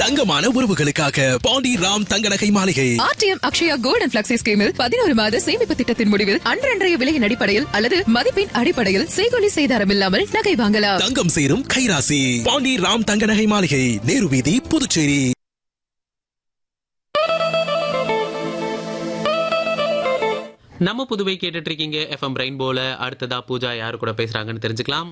தங்கமான உறவுகளுக்காக பாண்டி ராம் தங்க நகை மாளிகை. ஆர்டிஎம் அக்ஷயா கோல்டன் பிளக்ஸி ஸ்கீமில் 11 மாத சேமிப்பு திட்டத்தின் முடிவில் அன்றன்றைய விலையின் அடிப்படையில் அல்லது மதிப்பின் அடிப்படையில் செய்கூலி செய்தாரம் இல்லாமல் நகை வாங்கலாம். தங்கம் சேரும் கைராசி பாண்டி ராம் தங்க நகை மாளிகை, நேரு வீதி, புதுச்சேரி. நம்ம புதுவை கேட்டுட்டு இருக்கீங்க எஃப்எம் ரெயின்போல. அடுத்ததா பூஜா யாரு கூட பேசுறாங்கன்னு தெரிஞ்சுக்கலாம்.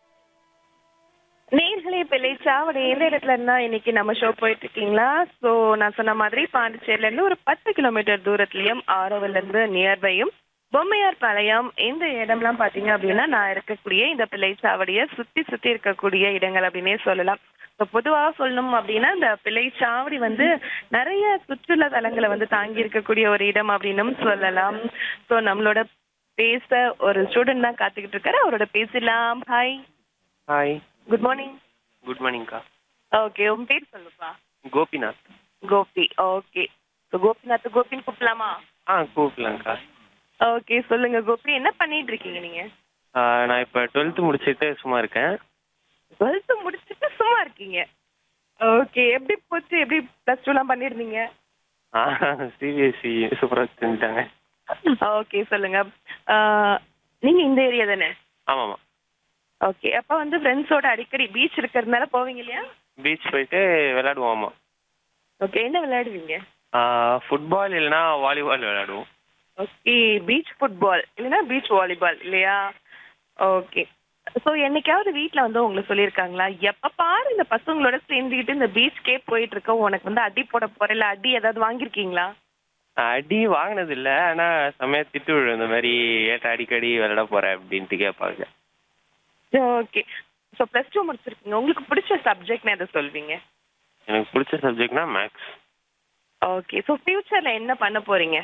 நேர்களே, பிள்ளைச்சாவடி எந்த இடத்துல இருந்தா இன்னைக்கு நம்ம ஷோ போயிட்டு இருக்கீங்களா? ஸோ நான் சொன்ன மாதிரி பாண்டிச்சேரியில இருந்து ஒரு 10 கிலோமீட்டர் தூரத்துலயும் ஆரோவில இருந்து நியர்பையும் பொம்மையார் பாளையம் இந்த இடம்லாம் பாத்தீங்க அப்படின்னா நான் இருக்கக்கூடிய இந்த பிள்ளைச்சாவடியை சுத்தி சுத்தி இருக்கக்கூடிய இடங்கள் அப்படின்னே சொல்லலாம். இப்போ பொதுவாக சொல்லணும் அப்படின்னா இந்த பிள்ளைச்சாவடி வந்து நிறைய சுற்றுலா தலங்களை வந்து தாங்கி இருக்கக்கூடிய ஒரு இடம் அப்படின்னும் சொல்லலாம். ஸோ நம்மளோட பேச ஒரு ஸ்டூடெண்ட் தான் காத்துக்கிட்டு இருக்காரு. அவரோட பேசலாம். Hi. Hi. Good morning. Good மார்னிங்க்கா. Okay, உங்க பேர் சொல்லுப்பா. Gopinath. Gopi. Okay. So Gopinath கோபின்னு கூப்பிடலாமா? கூப்பிடலாங்க்கா. Okay, சொல்லுங்க கோபி, என்ன பண்ணிட்டு இருக்கீங்க நீங்க? நான் இப்போ 12th முடிச்சுட்டு சும்மா இருக்கேன். 12th முடிச்சுட்டு சும்மா இருக்கீங்க. ஓகே, எப்படி போச்சு? எப்படி ப்ளஸ் டூலாம் பண்ணிருந்தீங்க? சிபிஎஸ்சி சூப்பராக செஞ்சுட்டாங்க. ஓகே, சொல்லுங்க. நீங்க இந்த ஏரியா தானே? ஆமாம்மா. ஓகே, அப்போ வந்து ஃப்ரெண்ட்ஸோட அடிக்கடி பீச் இருக்கிறதுனால போவீங்க இல்லையா? பீச் போயிட்டு விளையாடுவோம். ஆமாம். ஓகே, என்ன விளையாடுவீங்க? ஃபுட்பால் இல்லைன்னா வாலிபால் விளையாடுவோம். ஓகே, பீச் ஃபுட்பால் இல்லைன்னா பீச் வாலிபால் இல்லையா? ஓகே. ஸோ என்னைக்காவது வீட்டில் வந்து உங்களுக்கு சொல்லியிருக்காங்களா, எப்போ பாரு இந்த பசங்களோட சேர்ந்துக்கிட்டு இந்த பீச்கே போயிட்டு இருக்க, உனக்கு வந்து அடி போட போற, இல்லை அடி ஏதாவது வாங்கியிருக்கீங்களா? அடி வாங்கினது இல்லை, ஆனால் செம்மையா திட்டு விழும். இந்த மாதிரி ஏட்ட அடிக்கடி விளையாட போகிறேன் அப்படின்ட்டு கேட்பாங்க. ஓகே. ஸோ ப்ளஸ் டூ முடிச்சிருக்கீங்க, உங்களுக்கு பிடிச்ச சப்ஜெக்ட்னா எதை சொல்வீங்க? எனக்கு பிடிச்ச சப்ஜெக்ட்னா மேக்ஸ். ஓகே. ஸோ ஃபியூச்சரில் என்ன பண்ண போறீங்க?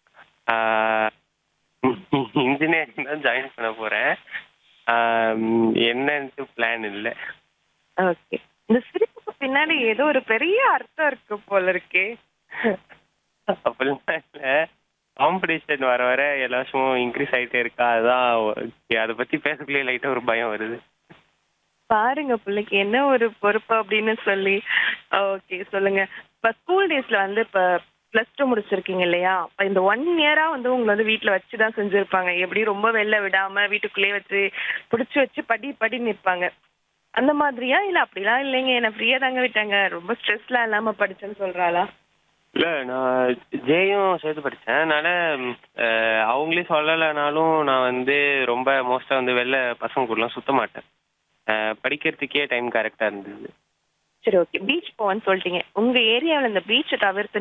இன்ஜினியரிங் தான் ஜாயின் பண்ண போகிறேன். என்னன்ட்டு பிளான் இல்லை. ஓகே. இந்த சிரிப்புக்கு பின்னாடி ஏதோ ஒரு பெரிய அர்த்தம் இருக்கு போல இருக்கே. அப்படிலாம் இல்லை, காம்படிஷன் வர வர எல்லா வருஷமும் இன்க்ரீஸ் ஆகிட்டே இருக்கா, அதுதான் அதை பற்றி பேசக்குள்ளே லைட்டாக ஒரு பயம் வருது. பாருங்க பிள்ளைக்கு என்ன ஒரு பொறுப்பு அப்படின்னு சொல்லி. ஓகே, சொல்லுங்க. இப்போ ஸ்கூல் டேஸ்ல வந்து இப்போ ப்ளஸ் டூ முடிச்சிருக்கீங்க இல்லையா? இப்போ இந்த 1 இயரா வந்து உங்களை வந்து வீட்டில் வச்சு தான் செஞ்சுருப்பாங்க. எப்படி ரொம்ப வெளில விடாம வீட்டுக்குள்ளேயே வச்சு பிடிச்சி வச்சு படி நிற்பாங்க. அந்த மாதிரியா? இல்லை அப்படிலாம் இல்லைங்க, என்னை ஃப்ரீயாக தாங்க விட்டாங்க, ரொம்ப ஸ்ட்ரெஸ்லாம் இல்லாமல் படிச்சேன்னு சொல்கிறாளா? இல்லை, நான் ஜேயும் சேர்த்து படித்தேன். அதனால் அவங்களே சொல்லலைனாலும் நான் வந்து ரொம்ப மோஸ்ட்டாக வந்து வெளில பசங்க கூடலாம் சுற்ற மாட்டேன். படிக்கிறதுக்கே டைம் கரெக்டாக இருந்தது. சரி, ஓகே. பீச் போவேன்னு சொல்லிட்டீங்க. உங்கள் ஏரியாவில் இந்த பீச்சை தவிர்த்து